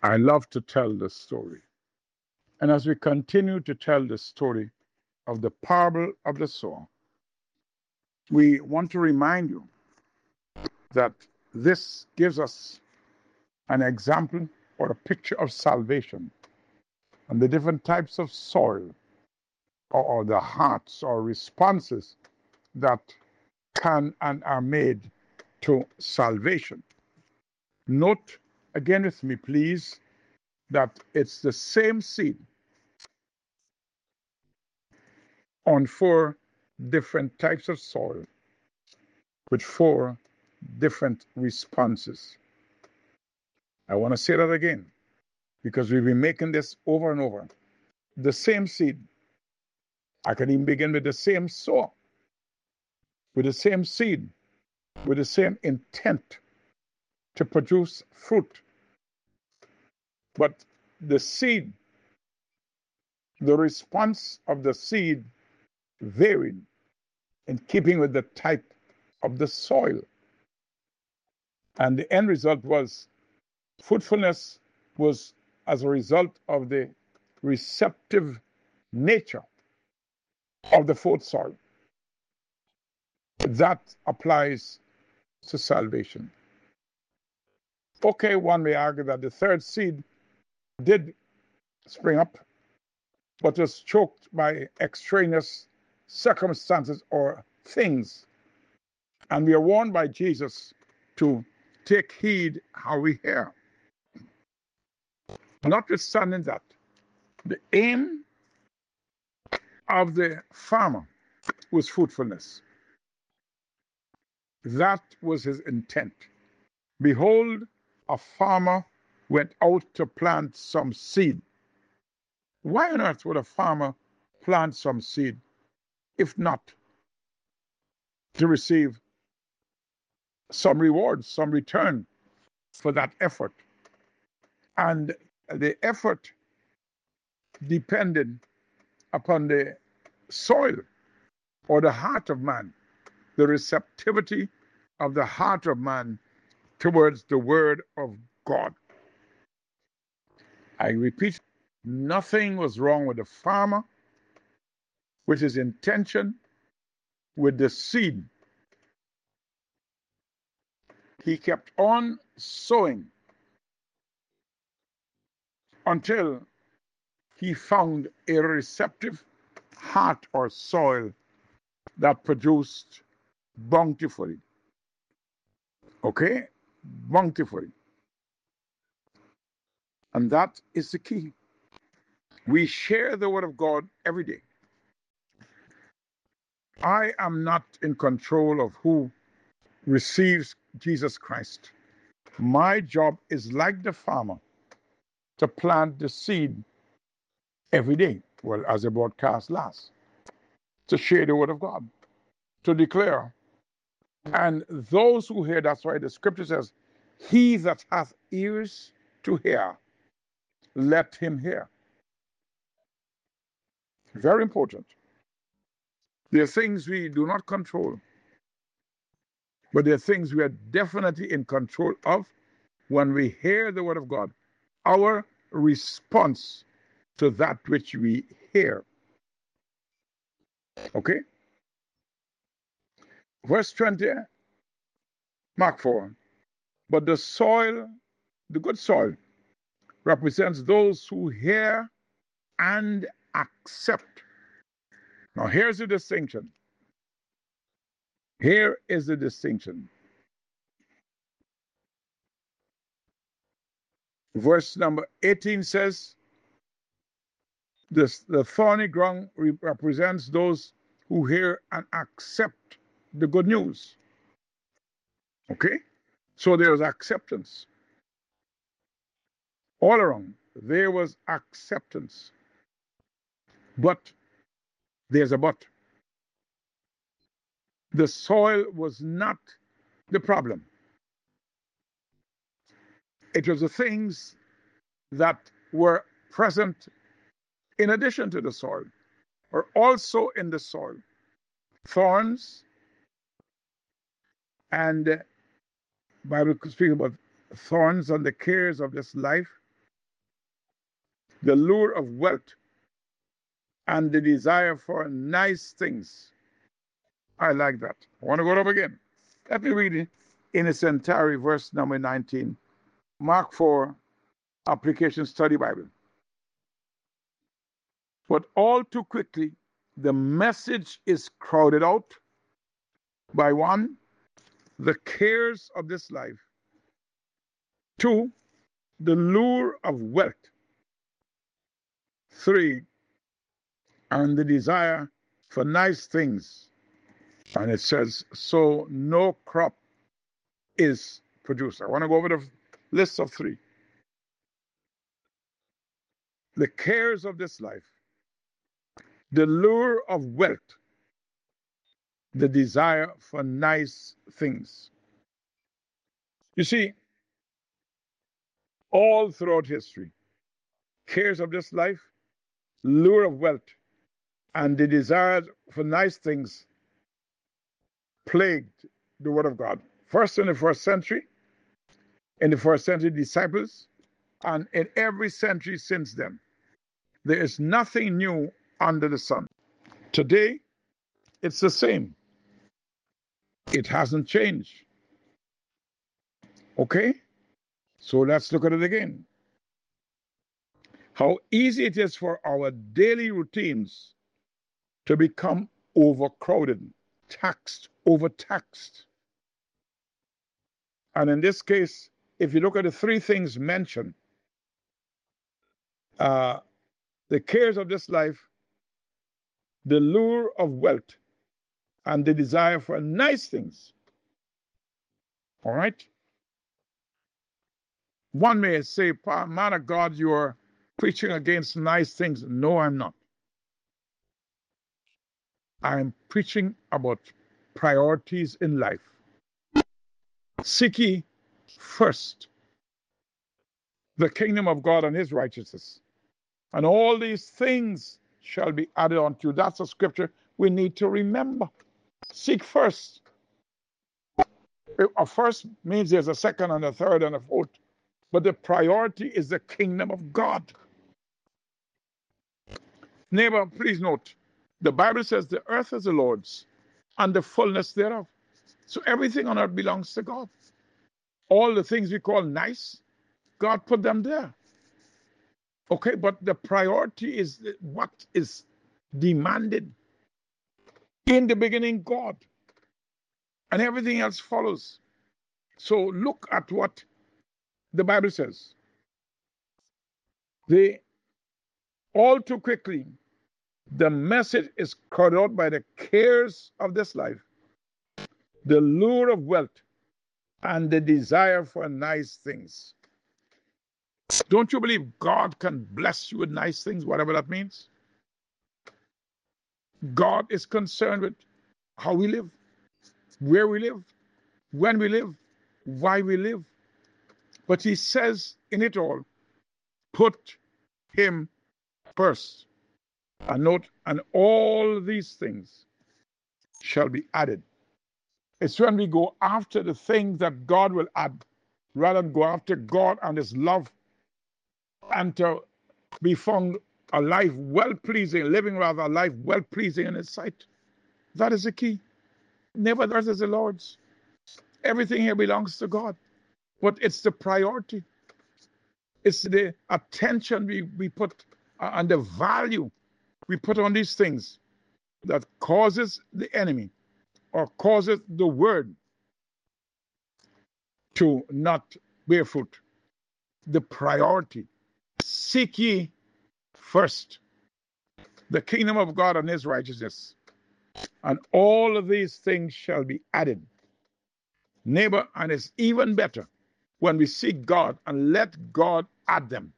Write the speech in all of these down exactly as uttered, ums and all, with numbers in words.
I love to tell the story. And as we continue to tell the story of the parable of the sower, we want to remind you that this gives us an example or a picture of salvation and the different types of soil or, or the hearts or responses that can and are made to salvation. Note again with me, please, that it's the same seed on four different types of soil with four different responses. I want to say that again because we've been making this over and over. The same seed. I can even begin with the same sower, with the same seed, with the same intent to produce fruit. But the seed, the response of the seed varied in keeping with the type of the soil. And the end result was fruitfulness was as a result of the receptive nature of the fourth soil. That applies to salvation. Okay, one may argue that the third seed did spring up, but was choked by extraneous circumstances or things. And we are warned by Jesus to take heed how we hear. Notwithstanding that, the aim of the farmer was fruitfulness. That was his intent. Behold, a farmer went out to plant some seed. Why on earth would a farmer plant some seed if not to receive some reward, some return for that effort? And the effort depended upon the soil or the heart of man, the receptivity of the heart of man towards the word of God. I repeat, nothing was wrong with the farmer, with his intention, with the seed. He kept on sowing until he found a receptive heart or soil that produced bountifully. Okay? Bountifully. And that is the key. We share the word of God every day. I am not in control of who receives Jesus Christ. My job is like the farmer to plant the seed every day. Well, as the broadcast lasts, to share the word of God, to declare. And those who hear, that's why the scripture says, he that hath ears to hear, let him hear. Very important. There are things we do not control, but there are things we are definitely in control of when we hear the word of God. Our response to that which we hear. Okay? Verse twenty, Mark four. But the soil, the good soil, represents those who hear and accept. Now, here's the distinction. Here is the distinction. Verse number eighteen says, this, the thorny ground represents those who hear and accept the good news. Okay? So there was acceptance. All around, there was acceptance. But there's a but. The soil was not the problem. It was the things that were present in addition to the soil, or also in the soil. Thorns, and the Bible speaks about thorns and the cares of this life, the lure of wealth, and the desire for nice things. I like that. I want to go up again. Let me read it in its entirety, verse number nineteen. Mark four, Application Study Bible. But all too quickly, the message is crowded out by one, the cares of this life, two, the lure of wealth, three, and the desire for nice things. And it says, so no crop is produced. I want to go over the list of three. The cares of this life, the lure of wealth, the desire for nice things. You see, all throughout history, cares of this life, lure of wealth, and the desire for nice things plagued the Word of God. First in the first century, in the first century disciples, and in every century since then. There is nothing new under the sun. Today, it's the same. It hasn't changed. Okay? So let's look at it again. How easy it is for our daily routines to become overcrowded, taxed, overtaxed. And in this case, if you look at the three things mentioned, uh, the cares of this life, the lure of wealth, and the desire for nice things. All right? One may say, man of God, you are preaching against nice things. No, I'm not. I'm preaching about priorities in life. Seek ye first the kingdom of God and his righteousness, and all these things shall be added unto you. That's a scripture we need to remember. Seek first. A first means there's a second and a third and a fourth, but the priority is the kingdom of God. Neighbor, please note, the Bible says the earth is the Lord's and the fullness thereof. So everything on earth belongs to God. All the things we call nice, God put them there. Okay, but the priority is what is demanded. In the beginning, God. And everything else follows. So look at what the Bible says. They all too quickly, the message is cut out by the cares of this life, the lure of wealth, and the desire for nice things. Don't you believe God can bless you with nice things, whatever that means? God is concerned with how we live, where we live, when we live, why we live. But he says in it all, put him first. And note, and all these things shall be added. It's when we go after the things that God will add, rather than go after God and his love, and to be found a life well-pleasing, living rather a life well-pleasing in his sight. That is the key. Never the earth is the Lord's. Everything here belongs to God. But it's the priority. It's the attention we, we put uh, and the value we put on these things that causes the enemy or causes the word to not bear fruit. The priority. Seek ye first the kingdom of God and his righteousness, and all of these things shall be added. Neighbor, and it's even better when we seek God and let God add them.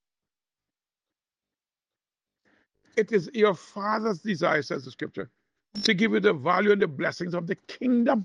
It is your Father's desire, says the scripture, to give you the value and the blessings of the kingdom.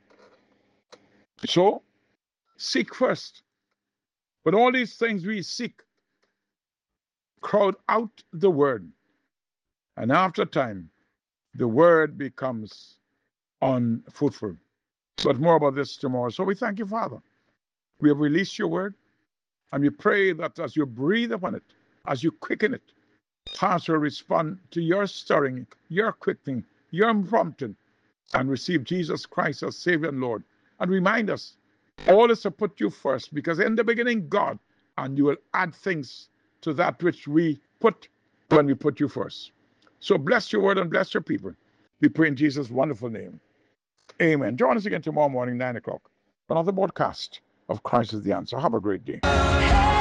So, seek first. But all these things we seek crowd out the word. And after time, the word becomes unfruitful. But more about this tomorrow. So we thank you, Father. We have released your word, and we pray that as you breathe upon it, As you quicken it, hearts will respond to your stirring, your quickening, your prompting, and receive Jesus Christ as Savior and Lord. And remind us, all is to put you first, because in the beginning, God, and you will add things to that which we put when we put you first. So bless your word and bless your people. We pray in Jesus' wonderful name. Amen. Join us again tomorrow morning, nine o'clock, for another broadcast of Christ is the Answer. Have a great day.